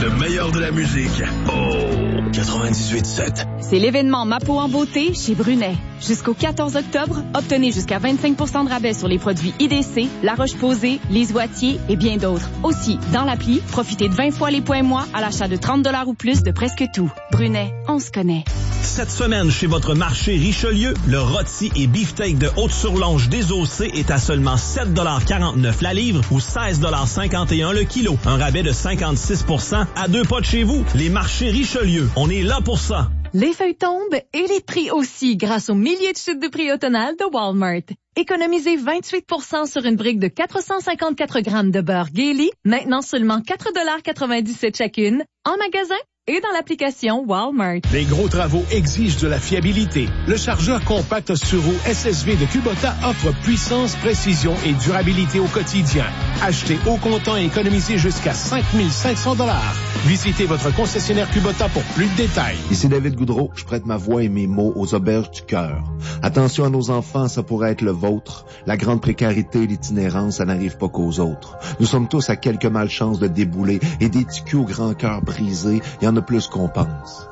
Le meilleur de la musique. Oh, 98.7. C'est l'événement Ma peau en beauté chez Brunet. Jusqu'au 14 octobre, obtenez jusqu'à 25% de rabais sur les produits IDC, La Roche-Posay, Lise Wattier et bien d'autres. Aussi, dans l'appli, profitez de 20 fois les points moi à l'achat de 30$ ou plus de presque tout. Brunet, on se connaît. Cette semaine, chez votre marché Richelieu, le rôti et beefsteak de Haute-Surlonge désossé est à seulement 7,49$ la livre ou 16,51$ le kilo. Un rabais de 56% à 2 pas de chez vous. Les marchés Richelieu, on est là pour ça. Les feuilles tombent et les prix aussi grâce aux milliers de chutes de prix automnales de Walmart. Économisez 28% sur une brique de 454 grammes de beurre Gailey, maintenant seulement 4,97$ chacune, en magasin et dans l'application Walmart. Les gros travaux exigent de la fiabilité. Le chargeur compact sur roue SSV de Kubota offre puissance, précision et durabilité au quotidien. Achetez au comptant et économisez jusqu'à 5 500$. Visitez votre concessionnaire Kubota pour plus de détails. Ici David Goudreau, je prête ma voix et mes mots aux auberges du cœur. Attention à nos enfants, ça pourrait être le vôtre. La grande précarité et l'itinérance, ça n'arrive pas qu'aux autres. Nous sommes tous à quelques malchances de débouler et des ticus au grand cœur brisé, il y en a plus qu'on pense.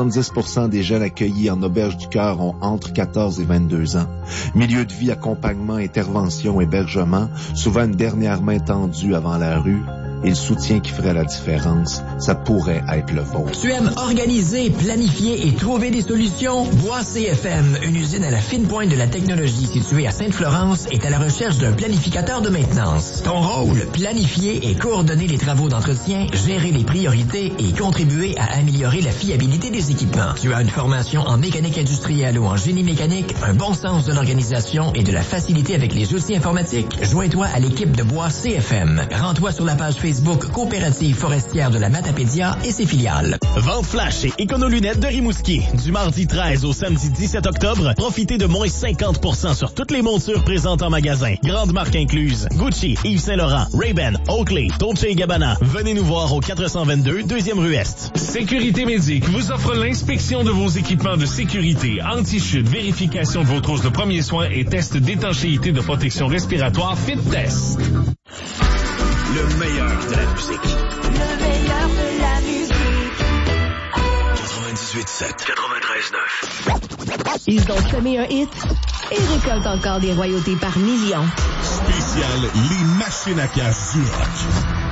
70% des jeunes accueillis en auberge du cœur ont entre 14 et 22 ans. Milieu de vie, accompagnement, intervention, hébergement, souvent une dernière main tendue avant la rue. Et le soutien qui ferait la différence, ça pourrait être le vôtre. Tu aimes organiser, planifier et trouver des solutions? Bois CFM, une usine à la fine pointe de la technologie située à Sainte-Florence, est à la recherche d'un planificateur de maintenance. Ton rôle, planifier et coordonner les travaux d'entretien, gérer les priorités et contribuer à améliorer la fiabilité des équipements. Tu as une formation en mécanique industrielle ou en génie mécanique, un bon sens de l'organisation et de la facilité avec les outils informatiques. Joins-toi à l'équipe de Bois CFM. Rends-toi sur la page Facebook Coopérative forestière de la Matapédia et ses filiales. Vente flash et écono-lunettes de Rimouski. Du mardi 13 au samedi 17 octobre, profitez de moins 50% sur toutes les montures présentes en magasin. Grandes marques incluses. Gucci, Yves Saint-Laurent, Ray-Ban, Oakley, Dolce & Gabbana. Venez nous voir au 422 2e rue Est. Sécurité Médic vous offre l'inspection de vos équipements de sécurité, anti-chute, vérification de vos trousses de premiers soins et test d'étanchéité de protection respiratoire Fit Test. Le meilleur de la musique. Le meilleur de la musique. 98.7, 93.9. Ils ont semé un hit et récoltent encore des royautés par millions. Spécial, les machines à cash du rock.